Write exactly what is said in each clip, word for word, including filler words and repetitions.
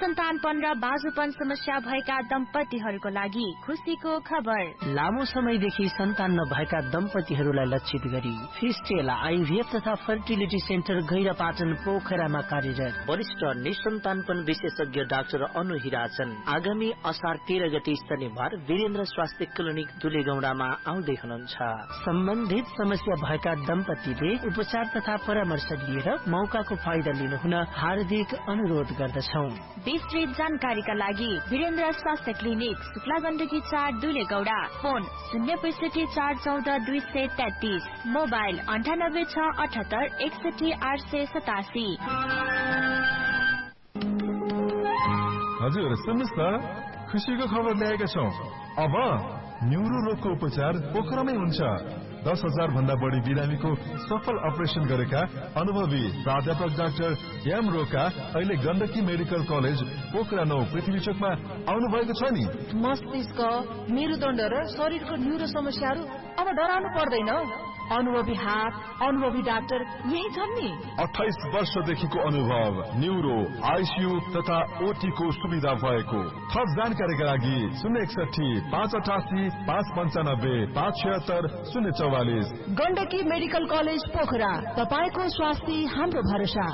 निसन्तानपन र बाजुपन समस्या भएका दम्पतिहरूको लागि खुसीको खबर। लामो समयदेखि सन्तान नभएका दम्पतिहरूलाई लक्षित गरी फिस्टेल आइभीएफ तथा फर्टिलिटी सेन्टर गैरापाटन पोखरामा कार्यरत वरिष्ठ निसन्तानपन विशेषज्ञ डाक्टर अनु हिराचन आगामी असार तेह्र गते शनिबार वीरेन्द्र स्वास्थ्य क्लिनिक दुलेगौडामा आउँदै हुनुहुन्छ। सम्बन्धित समस्या भएका दम्पतिले उपचार तथा परामर्श लिएर मौकाको फाइदा लिनुहुन हार्दिक अनुरोध गर्दछौ। विस्तृत जानकारीका लागि वीरेन्द्र स्वास्थ्य क्लिनिक शुक्ला गण्डकी चार दुलेगौडा, फोन शून्य पैसठी चार चौध दुई सय तेत्तीस, मोबाइल अन्ठानब्बे छ अठहत्तर एकसठी आठ सय सतासी। हजुर सुन्नुहोस् न, खुसीको खबर ल्याएका छौँ। अब न्युरो रोगको उपचार पोखरामै हुन्छ। दस हजार भन्दा बढी बिरामीको सफल अपरेसन गरेका अनुभवी प्राध्यापक डाक्टर एम रोका अहिले गण्डकी मेडिकल कलेज पोखरा नौ पृथ्वी चोकमा आउनु भएको छ नि। मस्तिष्क, मेरुदण्ड र शरीरको न्युरो समस्याहरू अब डराउनु पर्दैन। अनुभवी हात, अनुभवी डाक्टर यही छन् नि। अठाइस वर्षदेखिको अनुभव, न्युरो, आइसियू तथा ओटीको सुविधा भएको। थप जानकारीका लागि शून्य एकसठी पाँच अठासी पाँच पन्चानब्बे पाँच छिहत्तर शून्य चौवालिस। गण्डकी मेडिकल कलेज पोखरा, तपाईको स्वास्थ्य हाम्रो भरोसा।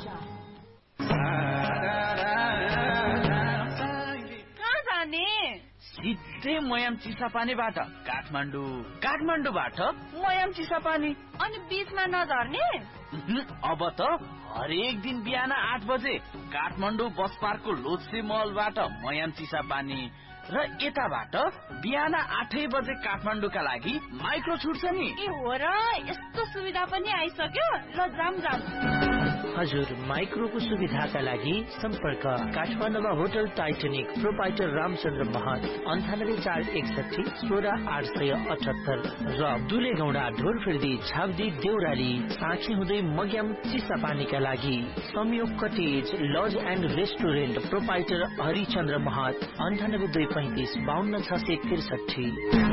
कहाँ जाने? सिधै मयाम चिसापानीबाट काठमाडौँ, काठमाडौँबाट मयाम चिसापानी, अनि बीचमा नझर्ने? अब त हरेक दिन बिहान आठ बजे काठमाडौँ बस पार्कको लोत्से मलबाट मयाम चिसापानी र यताबाट बिहान आठै बजे काठमाडौँका लागि माइक्रो छुट्छ नि। ए हो र, यस्तो सुविधा पनि आइसक्यो। ल जाम जाम। हजुर, माइक्रोको सुविधाका लागि सम्पर्क काठमाडौँमा होटल टाइटेनिक प्रोपाइटर रामचन्द्र महत अन्ठानब्बे चार एकसठी सोह्र आठ सय अठहत्तर र दुलेगौडा ढोरफिर्दी झाब्दी देउराली साँखी हुँदै मग्याम चिसापानीका लागि संयोग cottage laws and restaurant proprietor Harichandra महत अन्ठानब्बे दुई पैंतिस बाहन्न छ सय त्रिसठी।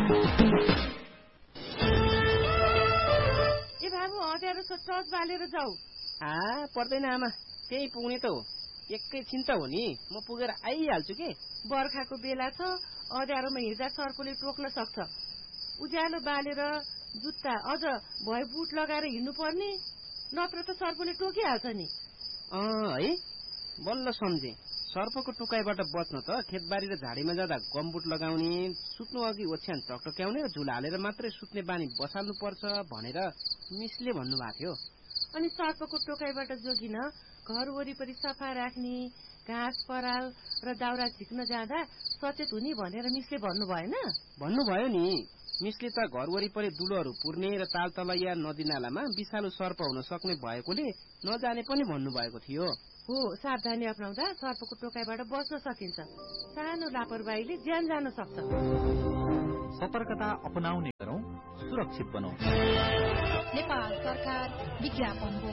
ए बाबु, हँद्यारो छ, टर्च बालेर जाऊ। आ पर्दैन आमा, त्यही पुग्ने त हो। एकैछिन त हो नि, म पुगेर आइहाल्छु के। बर्खाको बेला छ, अँध्यारोमा हिँड्दा सर्पले टोक्न सक्छ। उज्यालो बालेर जुत्ता अझ भए बुट लगाएर हिँड्नु पर्ने, नत्र त सर्पले टोकिहाल्छ नि। अँ है, बल्ल सम्झे। सर्पको टुकाइबाट बच्न त खेतबारी र झाडीमा जाँदा गमबुट लगाउने, सुत्नु अघि ओछ्यान टकटक्याउने र झुला हालेर मात्रै सुत्ने बानी बसाल्नु पर्छ भनेर मिसले भन्नुभएको थियो। अनि सर्पको टोकाइबाट जोगिन घर वरिपरि सफा राख्ने, घाँस पराल र दाउरा झिक्न जाँदा सचेत हुने भनेर मिसले भन्नु भएन? भन्नुभयो नि। मिसले त घर वरिपरि दुलोहरू पुर्ने र तालतला या नदीनालामा विषालु सर्प हुन सक्ने भएकोले नजाने पनि भन्नुभएको थियो। हो, सावधानी अपनाउँदा सर्पको टोकाइबाट बच्न सकिन्छ। सानो लापरवाहीले ज्यान जान सक्छ। सतर्कता अपनाउने गरौं, सुरक्षित बनौं। नेपाल सरकार विज्ञापन हो।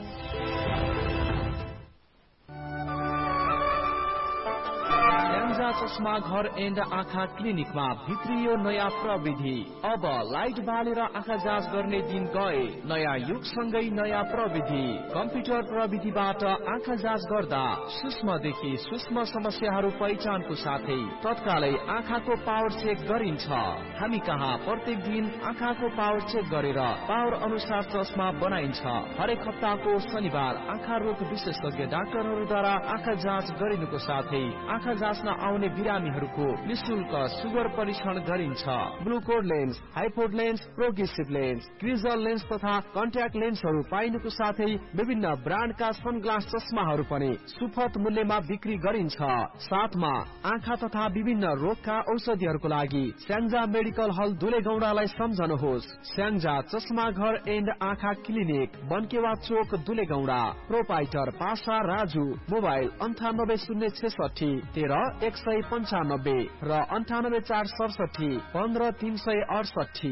स्याङ्जा चस्मा घर एन्ड आँखा क्लिनिकमा भित्रियो नयाँ प्रविधि। अब लाइट बालेर आँखा जाँच गर्ने दिन गए। नयाँ युगसँगै नयाँ प्रविधि। कम्प्युटर प्रविधिबाट आँखा जाँच गर्दा सूक्ष्मदेखि सूक्ष्म समस्याहरू पहिचानको साथै तत्कालै आँखाको पावर चेक गरिन्छ। हामी कहाँ प्रत्येक दिन आँखाको पावर चेक गरेर पावर अनुसार चस्मा बनाइन्छ। हरेक हप्ताको शनिबार आँखा रोग विशेषज्ञ डाक्टरहरूद्वारा आँखा जाँच गरिनुको साथै आँखा जाँच्न आउने बिरामीहरूको निशुल्क सुगर परीक्षण गरिन्छ। ग्लुकोड lens, हाइपोड lens, progressive lens, क्रिजल lens तथा कन्ट्याक्ट लेन्सहरू पाइनुको साथै विभिन्न ब्रान्डका सनग्लास चस्माहरू पनि सुपथ मूल्यमा बिक्री गरिन्छ। साथमा आँखा तथा विभिन्न रोगका औषधिहरूको लागि स्याङ्जा मेडिकल हल दुलेगौडालाई सम्झनुहोस्। स्याङ्जा चस्मा घर एन्ड आँखा क्लिनिक, बनकेवा चोक दुलेगौडा। प्रोपाइटर पासा राजु। मोबाइल अन्ठानब्बे शून्य छेसठी तेह्र एक सय पन्चानब्बे र अन्ठानब्बे चार सडसठी पन्ध्र तीन सय अडसठी।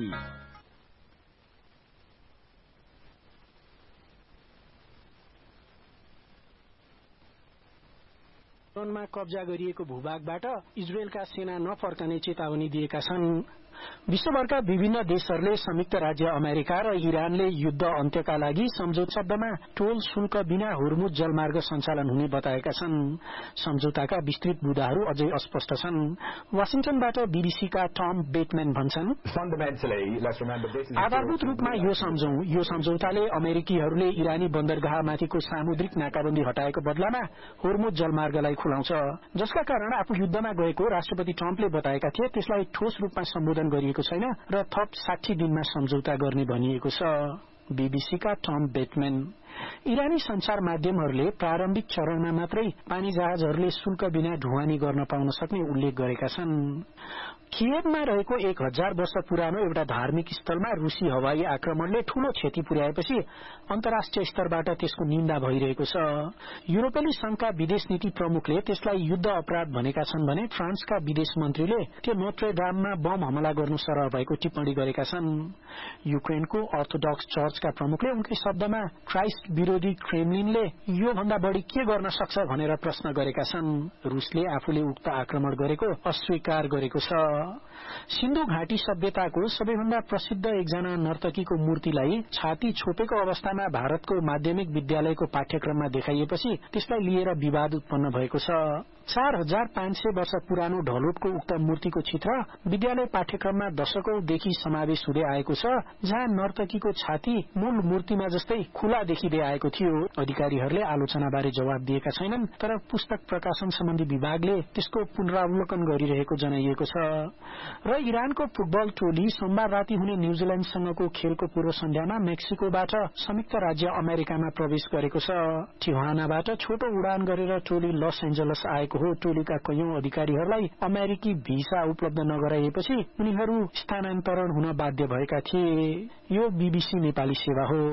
मा कब्जा गरिएको भूभागबाट इजरायलका सेना नफर्कने चेतावनी दिएका छन्। विश्वभरका विभिन्न देशहरूले संयुक्त राज्य अमेरिका र इरानले युद्ध अन्त्यका लागि सम्झौता शब्दमा टोल शुल्क बिना हुर्मुज जलमार्ग सञ्चालन हुने बताएका छन्। सम्झौताका विस्तृत बुँदाहरू अझै अस्पष्ट छन्। वाशिंटनबाट बीबीसीका टम बेटम्यान भन्छन्, आधारभूत रूपमा यो सम्झौं यो सम्झौताले अमेरिकीहरूले इरानी बन्दरगाहमाथिको सामुद्रिक नाकाबन्दी हटाएको बदलामा हुर्मुज जलमार्गलाई खुलाउँछ, जसका कारण आफू युद्धमा गएको राष्ट्रपति ट्रम्पले बताएका थिए त्यसलाई ठोस रूपमा सम्बोधन गरिएको छैन र थप साठी दिनमा सम्झौता गर्ने भनिएको छ। बीबीसीका टम बेटम्यान। इरानी संचार माध्यमहरूले प्रारम्भिक चरणमा मात्रै पानी जहाजहरूले शुल्क बिना ढुवानी गर्न पाउन सक्ने उल्लेख गरेका छन्। कियवमा रहेको एक हजार वर्ष पुरानो एउटा धार्मिक स्थलमा रूसी हवाई आक्रमणले ठूलो क्षति पुर्याएपछि अन्तर्राष्ट्रिय स्तरबाट त्यसको निन्दा भइरहेको छ। युरोपेली संघका विदेश नीति प्रमुखले त्यसलाई युद्ध अपराध भनेका छन् भने फ्रान्सका विदेश मन्त्रीले त्यो नोट्रेडाममा बम हमला गर्नु सरह भएको टिप्पणी गरेका छन्। युक्रेनको अर्थोडक्स चर्चका प्रमुखले उनकै शब्दमा क्राइस्ट विरोधी क्रेमलिनले यो भन्दा बढ़ी के गर्न सक्छ भनेर प्रश्न गरेका छन्। रूसले आफूले उक्त आक्रमण गरेको अस्वीकार गरेको छ। सिन्धु घाटी सभ्यताको सबैभन्दा प्रसिद्ध एकजना नर्तकीको मूर्तिलाई छाती छोपेको अवस्थामा भारतको माध्यमिक विद्यालयको पाठ्यक्रममा देखाइएपछि त्यसलाई लिएर विवाद उत्पन्न भएको छ। चार हजार पाँच सय वर्ष पुरानो ढलोटको उक्त मूर्तिको चित्र विद्यालय पाठ्यक्रममा दशकौंदेखि समावेश हुँदै आएको छ, जहाँ नर्तकीको छाती मूल मूर्तिमा जस्तै खुला देखिँदै आएको थियो। अधिकारीहरूले आलोचनाबारे जवाब दिएका छैनन्, तर पुस्तक प्रकाशन सम्बन्धी विभागले त्यसको पुनरावलोकन गरिरहेको जनाइएको छ। र इरानको फुटबल टोली सोमबार राति हुने न्यूजील्याण्डसँगको खेलको पूर्व सन्ध्यामा मेक्सिकोबाट संयुक्त राज्य अमेरिकामा प्रवेश गरेको छ। टिहानाबाट छोटो उडान गरेर टोली लस एन्जलस आएको हो। टोलीका कैयौं अधिकारीहरूलाई अमेरिकी भिसा उपलब्ध नगराइएपछि उनीहरू स्थानान्तरण हुन बाध्य भएका थिए। यो बीबीसी नेपाली सेवा हो।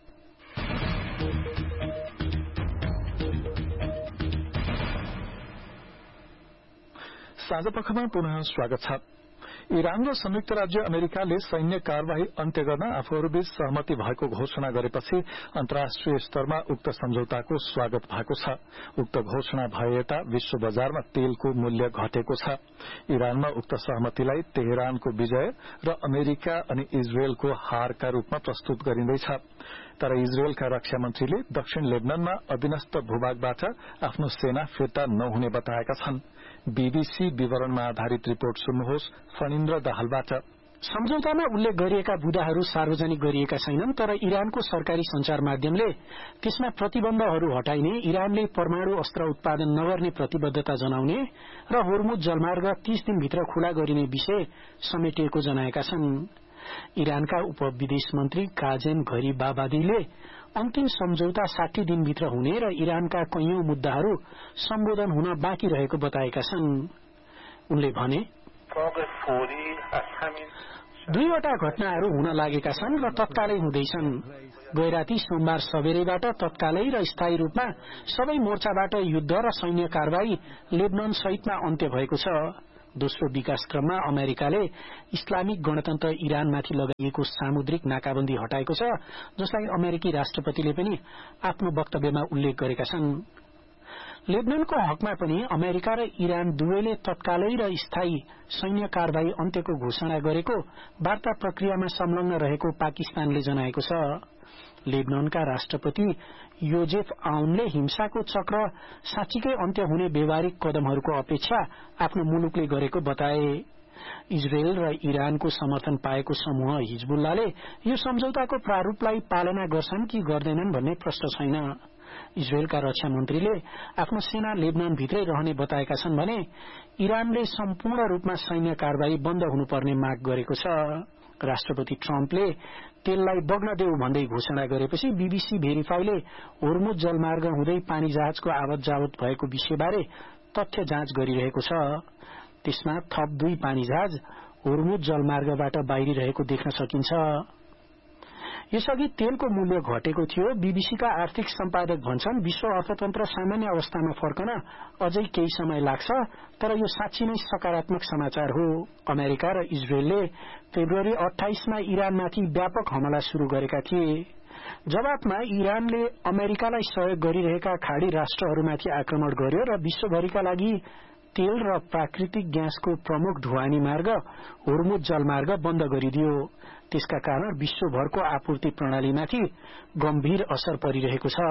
साँझपखमा पुनः स्वागत छ। इरान र संयुक्त राज्य अमेरिकाले सैन्य कार्यवाही अन्त्य गर्न आफूहरूबीच सहमति भएको घोषणा गरेपछि अन्तर्राष्ट्रिय स्तरमा उक्त सम्झौताको स्वागत भएको छ। उक्त घोषणा भए यता विश्व बजारमा तेलको मूल्य घटेको छ। इरानमा उक्त सहमतिलाई तेहरानको विजय र अमेरिका अनि इजरायलको हारका रूपमा प्रस्तुत गरिँदैछ। तर इजरायलका रक्षा मन्त्रीले दक्षिण लेबननमा अधीनस्थ भूभागबाट आफ्नो सेना फिर्ता नहुने बताएका छन्। बीबीसी विवरणमा आधारित रिपोर्ट सुन्नुहोस् फणिन्द्र दाहालबाट। सम्झौतामा उल्लेख गरिएका बुँदाहरू सार्वजनिक गरिएका छैनन्, तर इरानको सरकारी संचार माध्यमले त्यसमा प्रतिबन्धहरू हटाइने, इरानले परमाणु अस्त्र उत्पादन नगर्ने प्रतिबद्धता जनाउने र होर्मुज जलमार्ग तीस दिनभित्र खुला गरिने विषय समेटिएको जनाएका छन्। इरानका उपविदेश मन्त्री काजेम घरिबाबादीले अन्तिम सम्झौता साठी दिनभित्र हुने र इरानका कैयौं मुद्दाहरू सम्बोधन हुन बाँकी रहेको बताएका छन्। उनले भने, दुईवटा घटनाहरू हुन लागेका छन् र तत्कालै हुँदैछन्। गैराती सोमबार सबेरैबाट तत्कालै र स्थायी रूपमा सबै मोर्चाबाट युद्ध र सैन्य कारवाही लेबनन सहितमा अन्त्य भएको छ। दोस्रो विकास क्रममा अमेरिकाले इस्लामिक गणतन्त्र इरानमाथि लगाइएको सामुद्रिक नाकाबन्दी हटाएको छ, जसलाई अमेरिकी राष्ट्रपतिले पनि आफ्नो वक्तव्यमा उल्लेख गरेका छन्। लेबननको हकमा पनि अमेरिका र इरान दुवैले तत्कालै र स्थायी सैन्य कारवाही अन्त्यको घोषणा गरेको वार्ता प्रक्रियामा संलग्न रहेको पाकिस्तानले जनाएको छ। लेबननका राष्ट्रपति योजेफ आउनले हिंसाको चक्र साँच्चीकै अन्त्य हुने व्यावहारिक कदमहरूको अपेक्षा आफ्नो मुलुकले गरेको बताए। इजरायल र इरानको समर्थन पाएको समूह हिजबुल्लाले यो सम्झौताको प्रारूपलाई पालना गर्छन् कि गर्दैनन् भन्ने प्रश्न छैन। इजरायलका रक्षा मन्त्रीले आफ्नो सेना लेबनन भित्रै रहने बताएका छन् भने इरानले सम्पूर्ण रूपमा सैन्य कारवाही बन्द हुनुपर्ने माग गरेको छ। राष्ट्रपति ट्रम्पले तेललाई बग्न देऊ भन्दै घोषणा गरेपछि बीबीसी भेरिफाईले होर्मुज जलमार्ग हुँदै पानी जहाजको आवत जावत भएको विषयबारे तथ्य जाँच गरिरहेको छ। त्यसमा थप दुई पानी जहाज होर्मुज जलमार्गबाट बाहिरिरहेको देख्न सकिन्छ। यसअघि तेलको मूल्य घटेको थियो। बीबीसीका आर्थिक सम्पादक भन्छन्, विश्व अर्थतन्त्र सामान्य अवस्थामा फर्कन अझै केही समय लाग्छ, तर यो साँच्चै नै सकारात्मक समाचार हो। अमेरिका र इजरायलले फेब्रुअरी अट्ठाइसमा इरानमाथि व्यापक हमला शुरू गरेका थिए। जवाफमा इरानले अमेरिकालाई सहयोग गरिरहेका खाड़ी राष्ट्रहरूमाथि आक्रमण गर्यो र विश्वभरिका लागि तेल र प्राकृतिक ग्यासको प्रमुख ढुवानी मार्ग होर्मुज जलमार्ग बन्द गरिदियो। त्यसका कारण विश्वभरको आपूर्ति प्रणालीमाथि गम्भीर असर परिरहेको छ।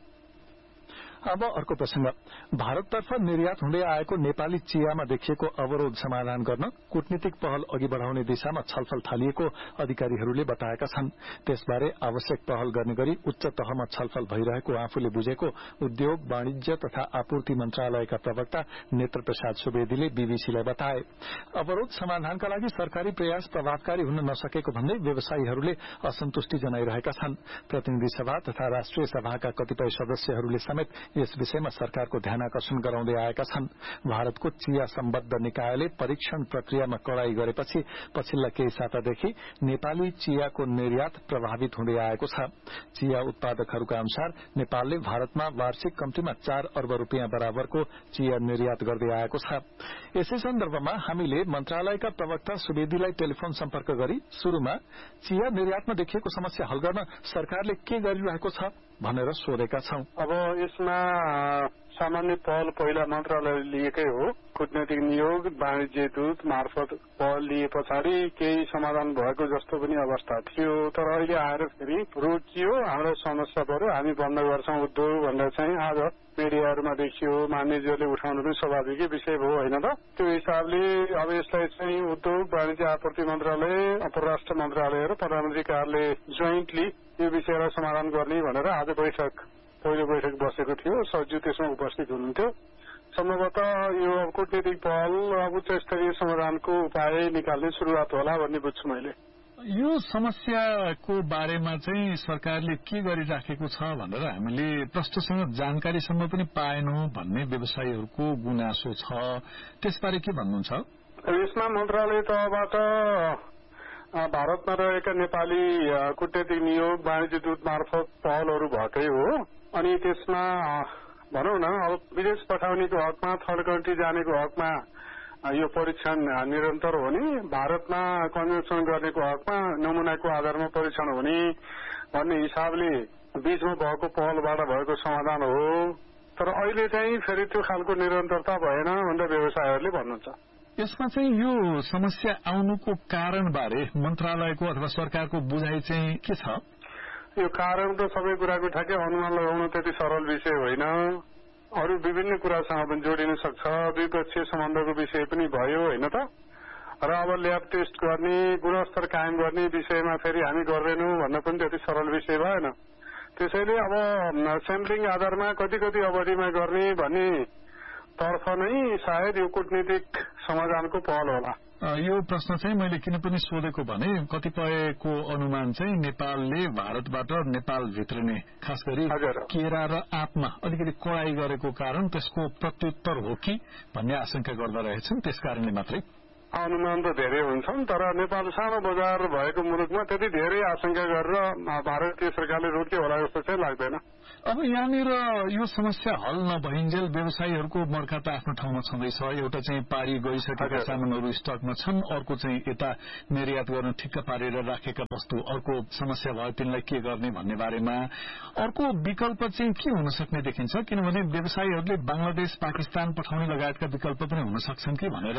अब अर्को प्रसंग, भारततर्फ निर्यात हुँदै आएको नेपाली चियामा देखिएको अवरोध समाधान गर्न कूटनीतिक पहल अघि बढ़ाउने दिशामा छलफल थालिएको अधिकारीहरूले बताएका छन्। त्यसबारे आवश्यक पहल गर्ने गरी उच्च तहमा छलफल भइरहेको आफूले बुझेको उद्योग वाणिज्य तथा आपूर्ति मन्त्रालयका प्रवक्ता नेत्र प्रसाद सुवेदीले बीबीसीलाई बताए। अवरोध समाधानका लागि सरकारी प्रयास प्रभावकारी हुन नसकेको भन्दै व्यवसायीहरूले असन्तुष्टि जनाइरहेका छन्। प्रतिनिधि सभा तथा राष्ट्रिय सभाका कतिपय सदस्यहरूले समेत यस विषयमा सरकारको ध्यानाकर्षण गराउँदै आएका छन्। भारतको चिया सम्बद्ध निकायले परीक्षण प्रक्रियामा कडाई गरेपछि पछिल्ला केही सातादेखि नेपाली चियाको निर्यात प्रभावित हुँदै आएको छ। चिया उत्पादकहरूका अनुसार नेपालले भारतमा वार्षिक कम्तीमा चार अर्ब रूपियाँ बराबरको चिया निर्यात गर्दै आएको छ। यसै सन्दर्भमा हामीले मन्त्रालयका प्रवक्ता सुवेदीलाई टेलिफोन सम्पर्क गरी शुरूमा चिया निर्यातमा देखिएको समस्या हल गर्न सरकारले के गरिरहेको छ भनेर सोधेका छौं। अब यसमा सामान्य पहल पहिला मन्त्रालयले लिएकै हो। कूटनीतिक नियोग वाणिज्य दूत मार्फत पहल लिए पछाडि केही समाधान भएको जस्तो पनि अवस्था थियो। तर अहिले आएर फेरि रोकियो, हाम्रो समस्या पर्यो, हामी बन्द गर्छौं उद्योग भनेर चाहिँ आज मिडियाहरूमा देखियो। मान्यज्यूले उठाउनु पनि स्वाभाविकै विषय भयो होइन त। त्यो हिसाबले अब यसलाई चाहिँ उद्योग वाणिज्य आपूर्ति मन्त्रालय, परराष्ट्र मन्त्रालय र प्रधानमन्त्री कार्यालय जोइन्टली यो विषयलाई समाधान गर्ने भनेर आज बैठक पहिलो बैठक बसेको थियो। सचिव त्यसमा उपस्थित हुनुहुन्थ्यो। सम्भवतः यो कूटनीतिक पहल उच्च स्तरीय समाधानको उपाय निकाल्ने शुरूआत होला भन्ने बुझ्छु मैले। यो समस्याको बारेमा चाहिँ सरकारले के गरिराखेको छ भनेर हामीले प्रष्टसँग जानकारीसम्म पनि पाएनौं भन्ने व्यवसायीहरूको गुनासो छ। त्यसबारे के भन्नुहुन्छ? यसमा मन्त्रालय तहबाट भारतमा रहेका नेपाली कूटनीतिक नियोग वाणिज्य दूत मार्फत पहलहरू भएकै हो। अनि त्यसमा भनौँ न अब विदेश पठाउनेको हकमा, थर्ड कन्ट्री जानेको हकमा यो परीक्षण निरन्तर हुने, भारतमा कन्जम्सन गर्नेको हकमा नमुनाको आधारमा परीक्षण हुने भन्ने हिसाबले बीचमा भएको पहलबाट भएको समाधान हो। तर अहिले चाहिँ फेरि त्यो खालको निरन्तरता भएन भनेर व्यवसायीहरूले भन्नुहुन्छ। यसमा चाहिँ यो समस्या आउनुको कारणबारे मन्त्रालयको अथवा सरकारको बुझाइ चाहिँ के छ? यो कारण त सबै कुराको ठ्याक्कै अनुमान लगाउनु त्यति सरल विषय होइन। अरू विभिन्न कुरासँग पनि जोडिन सक्छ। द्विपक्षीय सम्बन्धको विषय पनि भयो होइन त। र अब ल्याब टेस्ट गर्ने, गुणस्तर कायम गर्ने विषयमा फेरि हामी गर्दैनौँ भन्न पनि त्यति सरल विषय भएन। त्यसैले अब स्याम्पलिङ आधारमा कति कति अवधिमा गर्ने भन्ने तर्फ नै सायद यो कूटनीतिक समाधानको पहल होला। यो प्रश्न चाहिँ मैले किन पनि सोधेको भने कतिपयको अनुमान चाहिँ नेपालले भारतबाट नेपाल भित्रने खास गरी केरा र आँपमा अलिकति कडाई गरेको कारण त्यसको प्रत्युत्तर हो कि भन्ने आशंका गर्दा रहेछन्। त्यसकारणले मात्रै अनुमान त धेरै हुन्छन्, तर नेपाल सानो बजार भएको मुलुकमा त्यति धेरै आशंका गरेर भारतीय सरकारले रोक्यो होला जस्तो चाहिँ लाग्दैन। अब यहाँनिर यो समस्या हल नभइन्जेल व्यवसायीहरूको मर्का त आफ्नो ठाउँमा छँदैछ। एउटा चाहिँ पारी गइसकेका सामानहरू स्टकमा छन्, अर्को चाहिँ यता निर्यात गर्न ठिक्क पारेर राखेका वस्तु अर्को समस्या भयो, तिनलाई के गर्ने भन्ने बारेमा अर्को विकल्प चाहिँ के हुन सक्ने देखिन्छ? किनभने व्यवसायीहरूले बंगलादेश पाकिस्तान पठाउने लगायतका विकल्प पनि हुन सक्छन् कि भनेर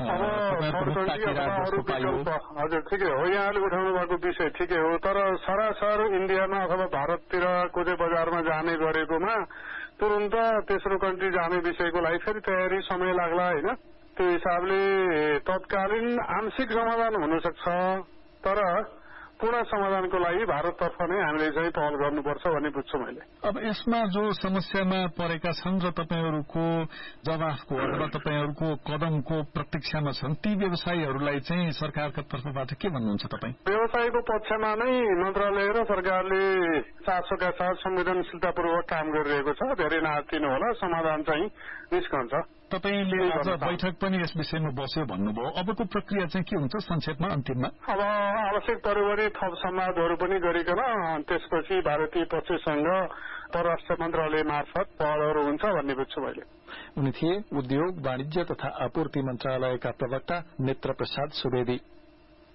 हजुर ठिकै हो, यहाँले उठाउनु भएको विषय ठिकै हो। तर सरासर इन्डियामा अथवा भारततिर कुनै बजारमा जाने गरेकोमा तुरन्त तेस्रो कन्ट्री जाने विषयको लागि फेरि तयारी समय लाग्ला होइन। त्यो हिसाबले तत्कालीन आंशिक समाधान हुन सक्छ, तर पूर्ण समाधानको लागि भारततर्फ नै हामीले चाहिँ पहल गर्नुपर्छ भन्ने बुझ्छु मैले। अब यसमा जो समस्यामा परेका छन् र तपाईँहरूको जवाफको अथवा तपाईँहरूको कदमको प्रतीक्षामा छन् ती व्यवसायीहरूलाई चाहिँ सरकारका तर्फबाट के भन्नुहुन्छ तपाईँ? व्यवसायको पक्षमा नै मन्त्रालय र सरकारले चासोका साथ संवेदनशीलतापूर्वक काम गरिरहेको छ। धेरै नआत्तिनु होला, समाधान चाहिँ निस्कन्छ। तपाईँले आज बैठक पनि यस विषयमा बस्यो भन्नुभयो। अबको प्रक्रिया चाहिँ के हुन्छ संक्षेपमा अन्तिममा? अब आवश्यक पऱ्यो भने थप संवादहरू पनि गरिकन त्यसपछि भारतीय पक्षसँग परराष्ट्र मन्त्रालय मार्फत पहलहरू हुन्छ भन्ने बुझ्छु मैले। उनी थिए उद्योग वाणिज्य तथा आपूर्ति मन्त्रालयका प्रवक्ता नेत्र प्रसाद सुवेदी।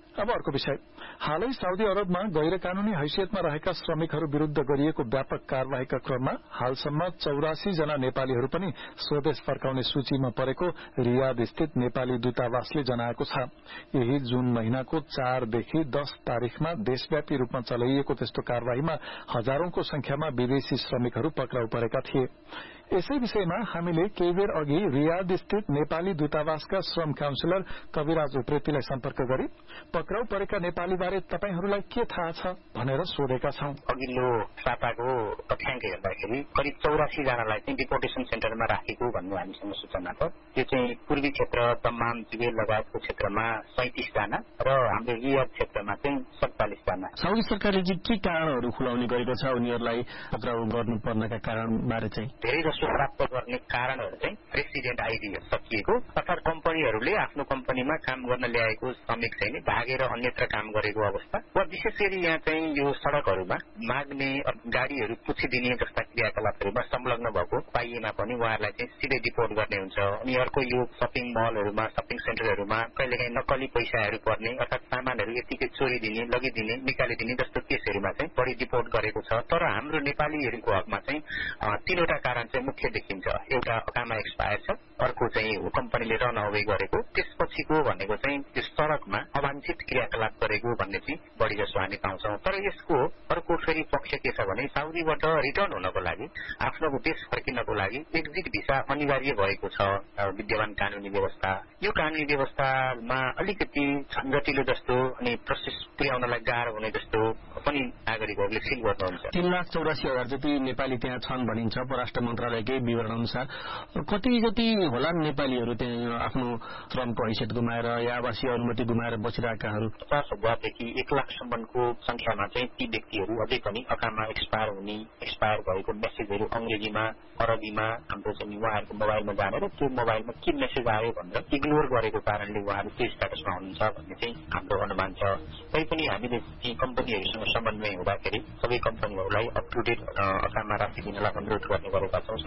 अब अर्को विषय। हालै साउदी अरबमा गैर कानूनी हैसियतमा रहेका श्रमिकहरू विरूद्ध गरिएको व्यापक कार्यवाहीका क्रममा हालसम्म चौरासी जना नेपालीहरू पनि स्वदेश फर्काउने सूचीमा परेको रियाद स्थित नेपाली दूतावासले जनाएको छ। यही जून महिनाको चारदेखि दस तारिखमा देशव्यापी रूपमा चलाइएको त्यस्तो कार्यवाहीमा हजारौंको संख्यामा विदेशी श्रमिकहरू पक्राउ परेका थिए। यसै विषयमा हामीले केही बेर अघि रियाद स्थित नेपाली दूतावासका श्रम काउन्सिलर कविराज उप्रेतीलाई सम्पर्क गरी पक्राउ परेका नेपालीबारे तपाईहरूलाई के थाहा छ भनेर सोधेका छौं। अघिल्लो साताको तथ्याङ्क हेर्दाखेरि करिब चौरासी जनालाई चाहिँ डिपोर्टेसन सेन्टरमा राखेको भन्ने हामीसँग सूचना छ। त्यो चाहिँ पूर्वी क्षेत्र तमाम जिबेल लगायतको क्षेत्रमा सैंतिस जना र हाम्रो रियाद क्षेत्रमा चाहिँ सत्तालिस जना। साउदी सरकारले चाहिँ के कारणहरू खुलाउने गरेको छ उनीहरूलाई पक्राउ गर्नुपर्नका कारण बारे चाहिँ? धेरै जसो प्राप्त गर्ने कारणहरू चाहिँ रेसिडेन्ट आइडी सकिएको अर्थात् कम्पनीहरूले आफ्नो कम्पनीमा काम गर्न ल्याएको श्रमिक चाहिँ भागेर अन्यत्र काम गरेको अवस्था वा विशेष गरी यहाँ चाहिँ यो सड़कहरूमा माग्ने गाड़ीहरू पुछिदिने जस्ता क्रियाकलापहरूमा संलग्न भएको पाइएमा पनि उहाँहरूलाई चाहिँ सिधै डिपोर्ट गर्ने हुन्छ। अनि अर्को यो शपिङ मलहरूमा शपिङ सेन्टरहरूमा कहिलेकाहीँ नक्कली पैसाहरू पर्ने अर्थात् सामानहरू यतिकै चोरिदिने लगिदिने निकालिदिने जस्तो केसहरूमा चाहिँ बढी डिपोर्ट गरेको छ। तर हाम्रो नेपालीहरूको हकमा चाहिँ तीनवटा कारण चाहिँ मुख्य देखिन्छ। एउटा अकामा एक्सपायर छ, अर्को चाहिँ कम्पनीले रन अवे गरेको, त्यसपछिको भनेको चाहिँ त्यो सड़कमा अवांछित क्रियाकलाप गरेको भन्ने चाहिँ बढी जसो हामी पाउँछौं। तर यसको अर्को फेरि पक्ष के छ भने साउदीबाट रिटर्न हुनको लागि आफ्नो देश फर्किनको लागि एक्जिट भिसा अनिवार्य भएको छ विद्यमान कानूनी व्यवस्था। यो कानूनी व्यवस्थामा अलिकति झन्झटिलो जस्तो अनि प्रोसेस पुर्याउनलाई गाह्रो हुने जस्तो पनि नागरिकहरूले फिल गर्नुहुन्छ। तीन लाख चौरासी हजार जति नेपाली त्यहाँ छन् भनिन्छ परराष्ट्र मन्त्रालयकै विवरण अनुसार। कति जति होला नेपालीहरू त्यहाँ आफ्नो श्रमको हैसियत गुमाएर या आवासीय अनुमति गुमाएर बसिरहेकाहरू? पचास हजारदेखि एक लाखसम्मको संख्यामा चाहिँ ती व्यक्तिहरू अझै पनि अकामा एक्सपायर हुने एक्सपायर भएको मेसेजहरू अंग्रेजीमा अरबीमा हाम्रो चाहिँ उहाँहरूको मोबाइलमा जानेर त्यो मोबाइलमा के मेसेज आयो भनेर इग्नोर गरेको कारणले उहाँहरू त्यो स्ट्याटसमा हुनुहुन्छ भन्ने चाहिँ हाम्रो अनुमान छ। तैपनि हामीले ती कम्पनीहरूसँग समन्वय हुँदाखेरि सबै कम्पनीहरूलाई अप टु डेट अकामा राखिदिनलाई अनुरोध गर्ने गरेका छौँ।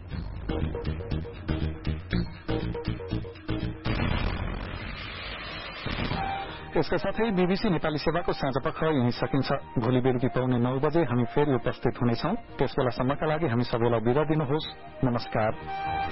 यसका साथै बीबीसी नेपाली सेवाको साँझपख यही सकिन्छ। भोलि बेलुकी पाउने नौ बजे हामी फेरि उपस्थित हुनेछौं। त्यस बेलासम्मका लागि हामी सबैलाई बिदा दिनुहोस्। नमस्कार।